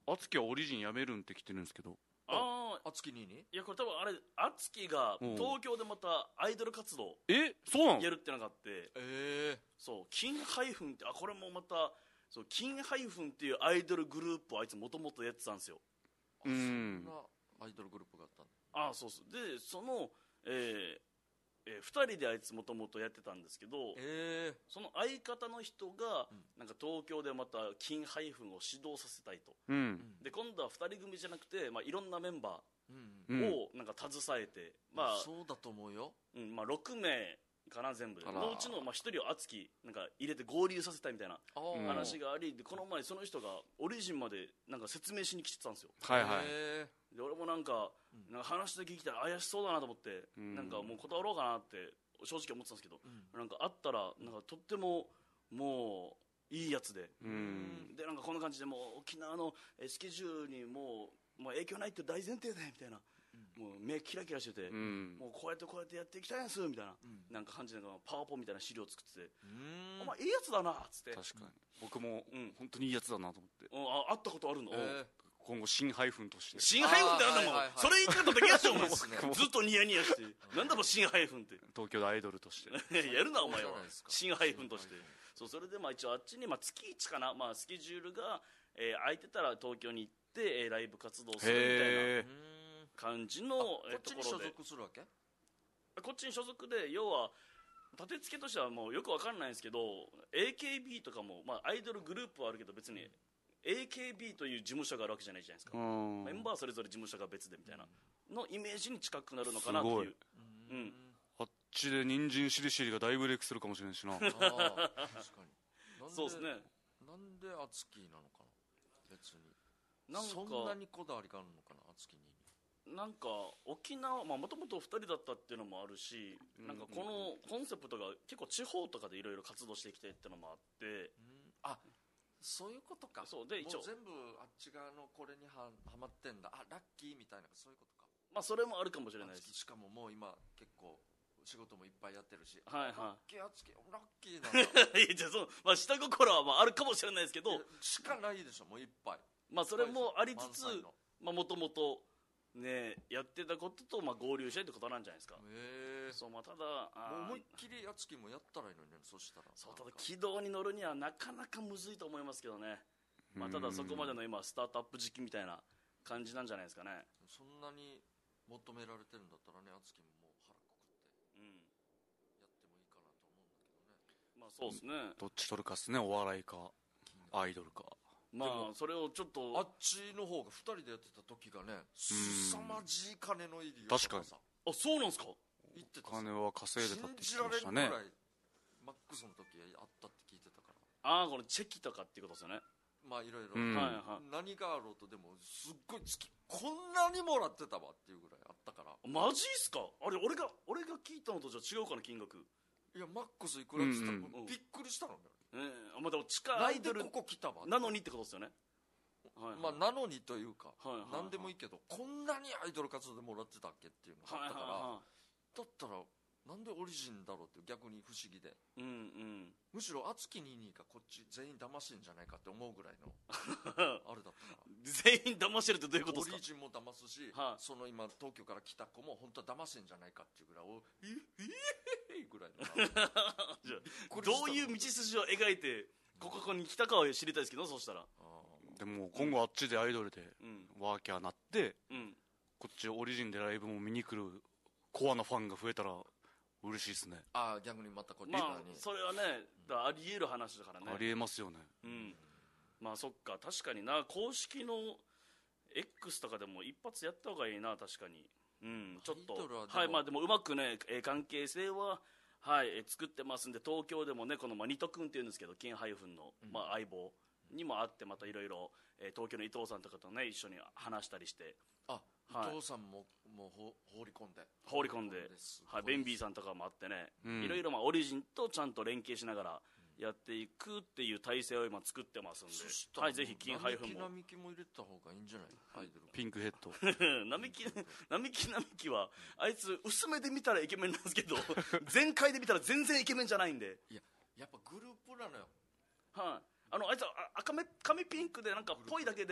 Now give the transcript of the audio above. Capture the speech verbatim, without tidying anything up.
敦貴はオリジンやめるんって来てるんですけど。 ああ、 敦貴ににいやこれ多分あれ敦貴が東京でまたアイドル活動えそうなのやるってのがあって、 ええそう金ハイフンって、あこれもまたそう金ハイフンっていうアイドルグループをあいつもともとやってたんですよ。 うそんんなアイドルグループがあったんだ。 ああそうそうでその、えーえー、ふたりであいつもともとやってたんですけど、 ええその相方の人が、 うんなんか東京でまた金ハイフンを指導させたいと。 うんで今度はふたり組じゃなくて、まあ、いろんなメンバうんうんーをなんか携えて、まあそうだと思うよ。 うんまあ、ろくめいかな全部であらのうちの、まあ、ひとりを敦貴なんか入れて合流させたいみたいなあー話があり、でこの前その人がオリジンまでなんか説明しに来てたんですよ。 はいはいえで俺もなんか,、 うんなんか話だけ聞いたら怪しそうだなと思って、 うんなんかもう断ろうかなって正直思ってたんですけど、 うんなんか会ったらなんかとってももういいやつで、 うんでなんかこんな感じでもう沖縄のえスケジュールにもうもう影響ないって大前提でみたいな、もう目キラキラしてて、 うんもうこうやってこうやってやっていきたいんですみたいな、 うんなんか感じでパワポみたいな資料作ってて、 うーんお前いいやつだなっつって、 確かに僕もうん本当にいいやつだなと思って、 うんあ会ったことあるの、 え今後新ハイフンとして新ハイフンってなんだもん、 あーはいはいはいそれ言ったらできやしょお前そうですねずっとニヤニヤしてなんだもん新ハイフンって東京でアイドルとしてやるなお前はそうじゃないですか新ハイフンとして新ハイフンそうそれでまあ一応あっちにまあ月いちかな、まあ、スケジュールが、えー空いてたら東京に行って、えーライブ活動するみたいなへうーん感じのあえーこっちに所ところで属するわけ？ こっちに所属で要は立て付けとしてはもうよくわかんないんですけど エーケービー とかも、まあ、アイドルグループはあるけど別に エーケービー という事務所があるわけじゃないじゃないですか、 うんメンバーそれぞれ事務所が別でみたいなのイメージに近くなるのかなっていうすごいうんあっちで人参しりしりが大ブレイクするかもしれないしなああ確かになんそうですねなんで敦貴なのかな別になんかそんなにこだわりがあるのかな敦貴になんか沖縄もともとふたりだったっていうのもあるし、なんかこのコンセプトが結構地方とかでいろいろ活動してきてっていうのもあってうんあそういうことかそうで一応もう全部あっち側のこれにははまってんだあラッキーみたいなそういうことかまあそれもあるかもしれないですしかももう今結構仕事もいっぱいやってるしはいはいラッキー敦貴ラッキーなんだいやじゃあそう、まあ、下心はまああるかもしれないですけど、 しかないでしょもういっぱいまあそれもありつつ満載のもともとねやってたこととまあ合流したいってことなんじゃないですか、 へえそうまあただあーもう思いっきり敦貴もやったらいいのにねそしたらそうただなんか軌道に乗るにはなかなかむずいと思いますけどね、まあ、ただそこまでの今スタートアップ時期みたいな感じなんじゃないですかね。 そんなに求められてるんだったらね敦貴ももう腹くくってうんやってもいいかなと思うんだけどねまあそうですね、 どっち取るかっすねお笑いかアイドルかまあそれをちょっとあっちの方がふたりでやってた時がねすさまじい金の入り確かにさあそうなんですか。 言ってたお金は稼いでたって信言ってじられるぐらいましたねマックスの時あったって聞いてたからああこのチェキとかっていうことですよね、 まあいろいろ、 うんはいはい何があろうとでもすっごい月こんなにもらってたわっていうぐらいあったからマジっすか。あれ俺が俺が聞いたのとじゃあ違うかな金額。 いやマックスいくらって言ったら、 うんうんびっくりしたのよええまあでも地下なんでアイドルここ来たわなのにってことですよね。はいはい、 まあなのにというか、 はいはいはい何でもいいけどこんなにアイドル活動でもらってたっけっていうのがあったから、 はいはだったらなんでオリジンだろうって逆に不思議でいはい、うんうんむしろ敦貴ににがこっち全員騙してんじゃないかって思うぐらいのあれだったから全員騙してるってどういうことですか。 オリジンも騙すし、 はいその今東京から来た子も本当は騙してんじゃないかっていうぐらいおえええぐらいのじゃあくりしたどういう道筋を描いてここに来たかを知りたいですけど、そしたらあでも今後あっちでアイドルでうんワーキャーなってうんこっちオリジンでライブも見に来るコアなファンが増えたら嬉しいですねあ逆にまたこっちま側に、 あそれはねだからありえる話だからね。 ありえますよねうんまあそっか確かにな公式の X とかでも一発やった方がいいな確かに。うんちょっとアイドルはでもはいまあでもうまくね、えー関係性ははい、えー作ってますんで東京でもねこのまあニト君っていうんですけど金ハイフンの、まあ、相棒にも会ってまたいろいろ東京の伊藤さんとかとね一緒に話したりしてあはい伊藤さんももうほ放り込んで放り込んで、はい、ベンビーんさんとかもあってね、 うんいろいろまあオリジンとちゃんと連携しながらやっていくっていう体制を今作ってますんで、 そしたらはい、ぜひ金ハイフンも並木も入れた方がいいんじゃないアイドルピンクヘッド並木並木並木はあいつ薄めで見たらイケメンなんですけど全開で見たら全然イケメンじゃないんで、 いややっぱグループなのよはい、あのあいつはあ赤目髪ピンクでなんかぽいだけで